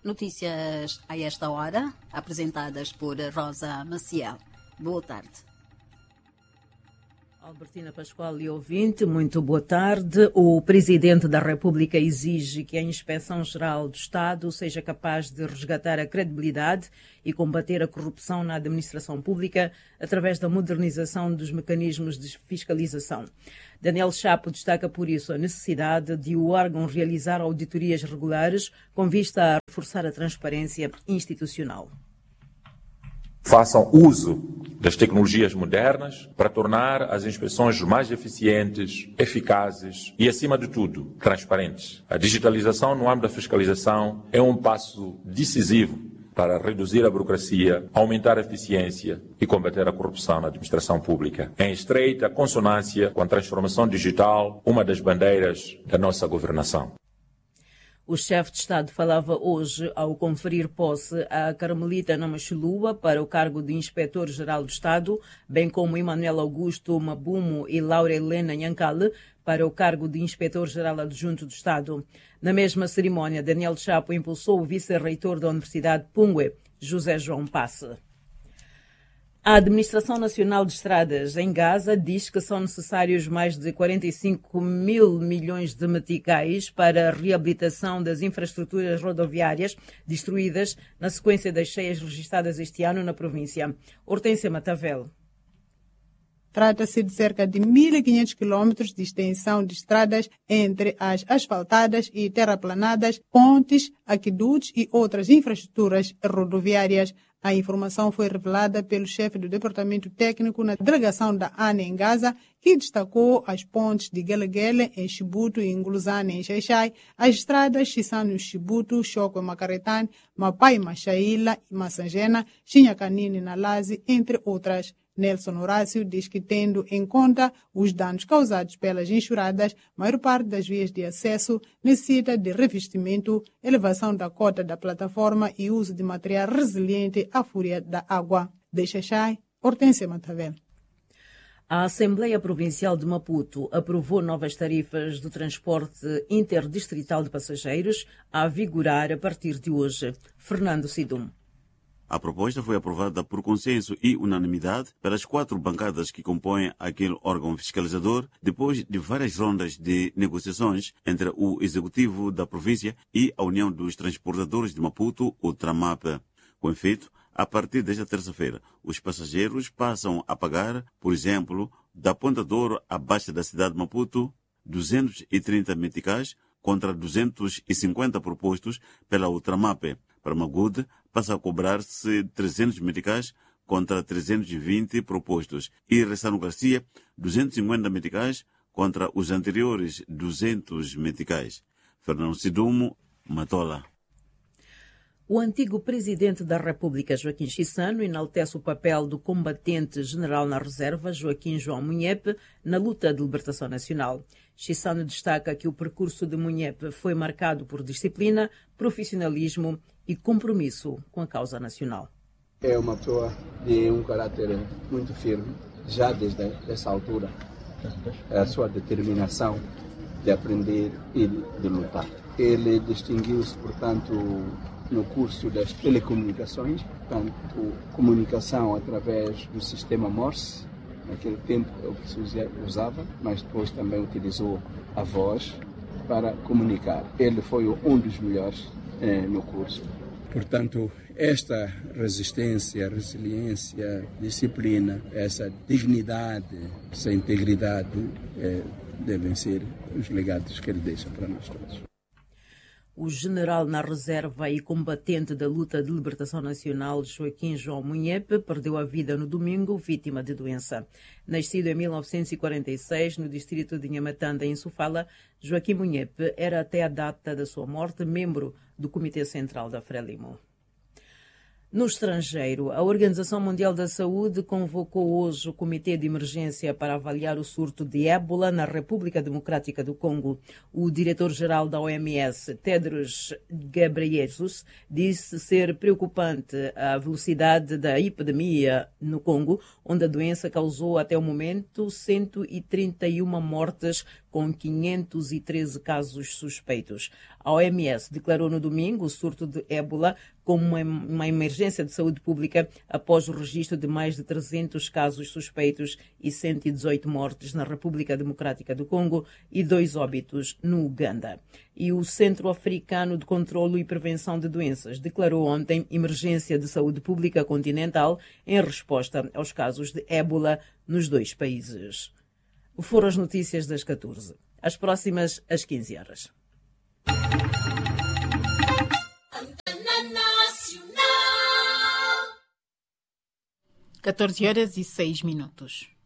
Notícias a esta hora, apresentadas por Rosa Maciel. Boa tarde. Albertina Pascoal e ouvinte, muito boa tarde. O Presidente da República exige que a Inspeção-Geral do Estado seja capaz de resgatar a credibilidade e combater a corrupção na administração pública através da modernização dos mecanismos de fiscalização. Daniel Chapo destaca por isso a necessidade de o órgão realizar auditorias regulares com vista a reforçar a transparência institucional. Façam uso das tecnologias modernas para tornar as inspeções mais eficientes, eficazes e, acima de tudo, transparentes. A digitalização no âmbito da fiscalização é um passo decisivo para reduzir a burocracia, aumentar a eficiência e combater a corrupção na administração pública. Em estreita consonância com a transformação digital, uma das bandeiras da nossa governação. O chefe de Estado falava hoje ao conferir posse a Carmelita Namachulua para o cargo de Inspetor-Geral do Estado, bem como Emanuel Augusto Mabumo e Laura Helena Nhankale para o cargo de Inspetor-Geral Adjunto do Estado. Na mesma cerimónia, Daniel Chapo impulsou o vice-reitor da Universidade Pungue, José João Passe. A Administração Nacional de Estradas em Gaza diz que são necessários mais de 45 mil milhões de meticais para a reabilitação das infraestruturas rodoviárias destruídas na sequência das cheias registradas este ano na província. Hortência Matavel. Trata-se de cerca de 1.500 quilômetros de extensão de estradas entre as asfaltadas e terraplanadas, pontes, aquedutos e outras infraestruturas rodoviárias. A informação foi revelada pelo chefe do Departamento Técnico na delegação da ANE em Gaza, que destacou as pontes de Gelegele em Chibuto e Nguluzane em Xaixai, as estradas Chisano Chibuto, Choco e Macaretane, Mapai Machaíla e Massangena, Xinhacanini na Lazi, entre outras. Nelson Horácio diz que, tendo em conta os danos causados pelas enxurradas, a maior parte das vias de acesso necessita de revestimento, elevação da cota da plataforma e uso de material resiliente à fúria da água. De Xaixai, Hortência Matavel. A Assembleia Provincial de Maputo aprovou novas tarifas do transporte interdistrital de passageiros a vigorar a partir de hoje. Fernando Sidum. A proposta foi aprovada por consenso e unanimidade pelas 4 bancadas que compõem aquele órgão fiscalizador, depois de várias rondas de negociações entre o Executivo da província e a União dos Transportadores de Maputo, o TRAMAP. Com efeito, a partir desta terça-feira, os passageiros passam a pagar, por exemplo, da Ponta Douro à Baixa da cidade de Maputo, 230 meticais contra 250 propostos pela Ultramap. Para Magude, passa a cobrar-se 300 meticais contra 320 propostos. E Ressano Garcia, 250 meticais contra os anteriores 200 meticais. Fernando Sidumo, Matola. O antigo presidente da República, Joaquim Chissano, enaltece o papel do combatente general na reserva, Joaquim João Munhepe, na luta de libertação nacional. Chissano destaca que o percurso de Munhepe foi marcado por disciplina, profissionalismo e compromisso com a causa nacional. É uma pessoa de um caráter muito firme, já desde essa altura. A sua determinação de aprender e de lutar. Ele distinguiu-se, portanto, no curso das telecomunicações, portanto, comunicação através do sistema Morse. Naquele tempo é o que se usava, mas depois também utilizou a voz para comunicar. Ele foi um dos melhores no curso. Portanto, esta resistência, resiliência, disciplina, essa dignidade, essa integridade devem ser os legados que ele deixa para nós todos. O general na reserva e combatente da luta de libertação nacional, Joaquim João Munhepe, perdeu a vida no domingo, vítima de doença. Nascido em 1946, no distrito de Nhamatanda, em Sofala, Joaquim Munhepe era até a data da sua morte membro do Comitê Central da Frelimo. No estrangeiro, a Organização Mundial da Saúde convocou hoje o Comitê de Emergência para avaliar o surto de ébola na República Democrática do Congo. O diretor-geral da OMS, Tedros Ghebreyesus, disse ser preocupante a velocidade da epidemia no Congo, onde a doença causou até o momento 131 mortes, com 513 casos suspeitos. A OMS declarou no domingo o surto de ébola como uma emergência de saúde pública após o registro de mais de 300 casos suspeitos e 118 mortes na República Democrática do Congo e 2 óbitos no Uganda. E o Centro Africano de Controlo e Prevenção de Doenças declarou ontem emergência de saúde pública continental em resposta aos casos de ébola nos 2 países. Foram as notícias das 14. As próximas às 15 horas. 14 horas e 6 minutos.